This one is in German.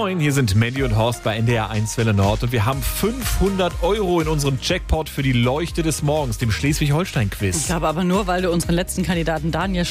Moin, hier sind Mandy und Horst bei NDR 1 Welle Nord und wir haben 500 € in unserem Jackpot für die Leuchte des Morgens, dem Schleswig-Holstein-Quiz. Ich glaube aber nur, weil du unseren letzten Kandidaten Daniel